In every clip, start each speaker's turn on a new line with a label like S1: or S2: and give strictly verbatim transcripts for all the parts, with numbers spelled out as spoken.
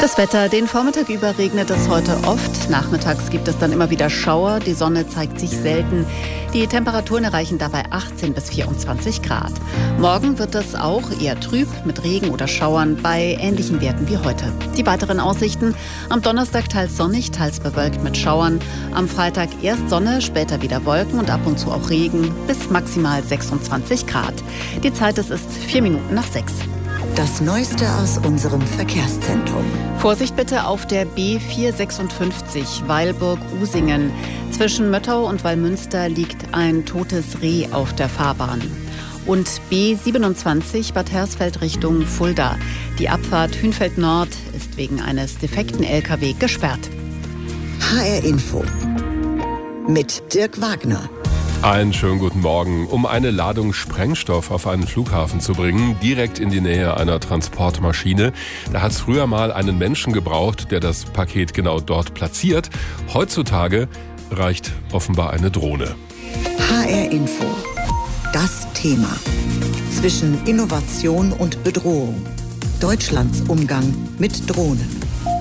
S1: Das Wetter, den Vormittag über regnet es heute oft. Nachmittags gibt es dann immer wieder Schauer. Die Sonne zeigt sich selten. Die Temperaturen erreichen dabei achtzehn bis vierundzwanzig Grad. Morgen wird es auch eher trüb mit Regen oder Schauern bei ähnlichen Werten wie heute. Die weiteren Aussichten: am Donnerstag teils sonnig, teils bewölkt mit Schauern. Am Freitag erst Sonne, später wieder Wolken und ab und zu auch Regen bis maximal sechsundzwanzig Grad. Die Zeit, es ist vier Minuten nach sechs.
S2: Das Neueste aus unserem Verkehrszentrum.
S1: Vorsicht bitte auf der B vierhundertsechsundfünfzig Weilburg-Usingen. Zwischen Möttau und Wallmünster liegt ein totes Reh auf der Fahrbahn. Und B siebenundzwanzig Bad Hersfeld Richtung Fulda. Die Abfahrt Hünfeld Nord ist wegen eines defekten L K W gesperrt.
S2: H R Info mit Dirk Wagner.
S3: Einen schönen guten Morgen. Um eine Ladung Sprengstoff auf einen Flughafen zu bringen, direkt in die Nähe einer Transportmaschine, da hat es früher mal einen Menschen gebraucht, der das Paket genau dort platziert. Heutzutage reicht offenbar eine Drohne.
S2: H R Info. Das Thema. Zwischen Innovation und Bedrohung. Deutschlands Umgang mit Drohnen.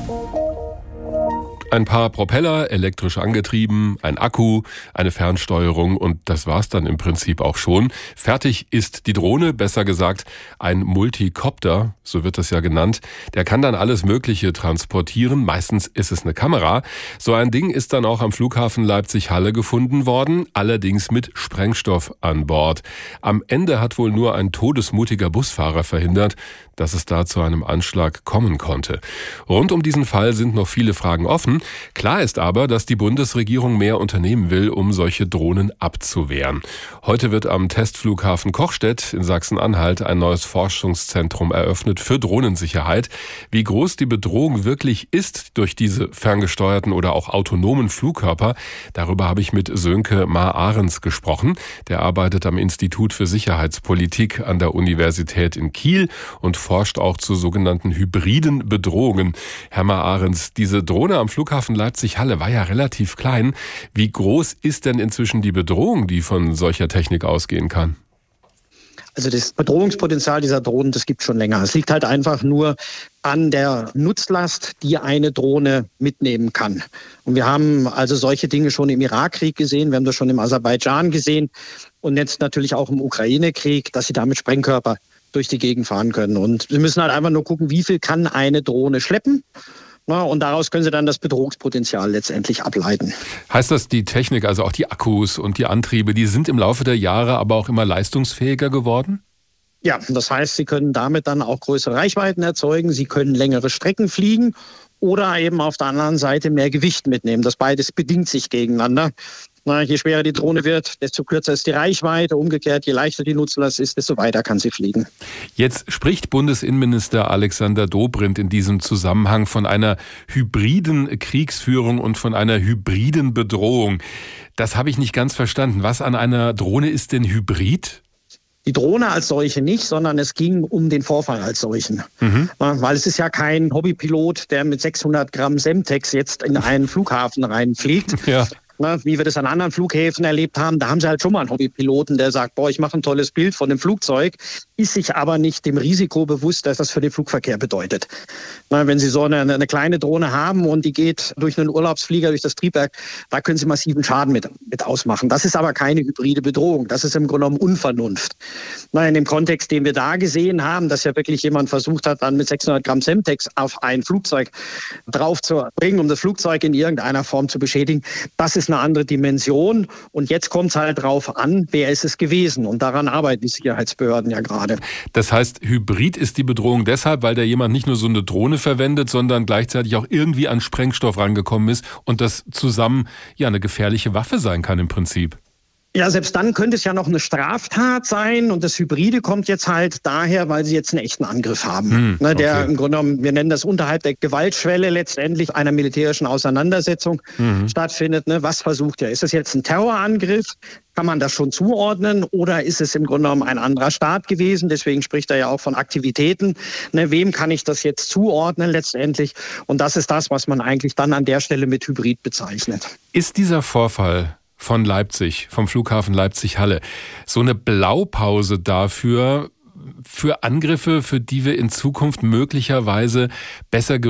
S3: Ein paar Propeller, elektrisch angetrieben, ein Akku, eine Fernsteuerung und das war's dann im Prinzip auch schon. Fertig ist die Drohne, besser gesagt ein Multicopter, so wird das ja genannt. Der kann dann alles Mögliche transportieren, meistens ist es eine Kamera. So ein Ding ist dann auch am Flughafen Leipzig-Halle gefunden worden, allerdings mit Sprengstoff an Bord. Am Ende hat wohl nur ein todesmutiger Busfahrer verhindert, dass es da zu einem Anschlag kommen konnte. Rund um diesen Fall sind noch viele Fragen offen. Klar ist aber, dass die Bundesregierung mehr unternehmen will, um solche Drohnen abzuwehren. Heute wird am Testflughafen Kochstedt in Sachsen-Anhalt ein neues Forschungszentrum eröffnet für Drohnensicherheit. Wie groß die Bedrohung wirklich ist durch diese ferngesteuerten oder auch autonomen Flugkörper, darüber habe ich mit Sönke Maar-Ahrens gesprochen. Der arbeitet am Institut für Sicherheitspolitik an der Universität in Kiel und forscht auch zu sogenannten hybriden Bedrohungen. Herr Maar-Ahrens, diese Drohne am Flughafen Leipzig-Halle war ja relativ klein. Wie groß ist denn inzwischen die Bedrohung, die von solcher Technik ausgehen kann?
S4: Also das Bedrohungspotenzial dieser Drohnen, das gibt schon länger. Es liegt halt einfach nur an der Nutzlast, die eine Drohne mitnehmen kann. Und wir haben also solche Dinge schon im Irakkrieg gesehen, wir haben das schon im Aserbaidschan gesehen und jetzt natürlich auch im Ukraine-Krieg, dass sie damit Sprengkörper durch die Gegend fahren können. Und wir müssen halt einfach nur gucken, wie viel kann eine Drohne schleppen. Na, und daraus können sie dann das Bedrohungspotenzial letztendlich ableiten.
S3: Heißt das, die Technik, also auch die Akkus und die Antriebe, die sind im Laufe der Jahre aber auch immer leistungsfähiger geworden?
S4: Ja, das heißt, sie können damit dann auch größere Reichweiten erzeugen, sie können längere Strecken fliegen oder eben auf der anderen Seite mehr Gewicht mitnehmen. Das beides bedingt sich gegeneinander. Na, je schwerer die Drohne wird, desto kürzer ist die Reichweite. Umgekehrt, je leichter die Nutzlast ist, desto weiter kann sie fliegen.
S3: Jetzt spricht Bundesinnenminister Alexander Dobrindt in diesem Zusammenhang von einer hybriden Kriegsführung und von einer hybriden Bedrohung. Das habe ich nicht ganz verstanden. Was an einer Drohne ist denn hybrid?
S4: Die Drohne als solche nicht, sondern es ging um den Vorfall als solchen. Mhm. Weil es ist ja kein Hobbypilot, der mit sechshundert Gramm Semtex jetzt in einen Flughafen reinfliegt. Ja. Wie wir das an anderen Flughäfen erlebt haben, da haben sie halt schon mal einen Hobbypiloten, der sagt, boah, ich mache ein tolles Bild von dem Flugzeug, ist sich aber nicht dem Risiko bewusst, dass das für den Flugverkehr bedeutet. Wenn Sie so eine, eine kleine Drohne haben und die geht durch einen Urlaubsflieger, durch das Triebwerk, da können Sie massiven Schaden mit, mit ausmachen. Das ist aber keine hybride Bedrohung. Das ist im Grunde genommen Unvernunft. In dem Kontext, den wir da gesehen haben, dass ja wirklich jemand versucht hat, dann mit sechshundert Gramm Semtex auf ein Flugzeug drauf zu bringen, um das Flugzeug in irgendeiner Form zu beschädigen, das ist eine andere Dimension. Und jetzt kommt es halt drauf an, wer ist es gewesen. Und daran arbeiten die Sicherheitsbehörden ja gerade.
S3: Das heißt, hybrid ist die Bedrohung deshalb, weil da jemand nicht nur so eine Drohne verwendet, sondern gleichzeitig auch irgendwie an Sprengstoff rangekommen ist und das zusammen ja eine gefährliche Waffe sein kann im Prinzip.
S4: Ja, selbst dann könnte es ja noch eine Straftat sein und das Hybride kommt jetzt halt daher, weil sie jetzt einen echten Angriff haben. Hm, okay. Der im Grunde genommen, wir nennen das unterhalb der Gewaltschwelle letztendlich einer militärischen Auseinandersetzung mhm. stattfindet. Ne? Was versucht er? Ist das jetzt ein Terrorangriff? Kann man das schon zuordnen oder ist es im Grunde genommen ein anderer Staat gewesen? Deswegen spricht er ja auch von Aktivitäten. Ne, wem kann ich das jetzt zuordnen letztendlich? Und das ist das, was man eigentlich dann an der Stelle mit Hybrid bezeichnet.
S3: Ist dieser Vorfall von Leipzig, vom Flughafen Leipzig-Halle, so eine Blaupause dafür, für Angriffe, für die wir in Zukunft möglicherweise besser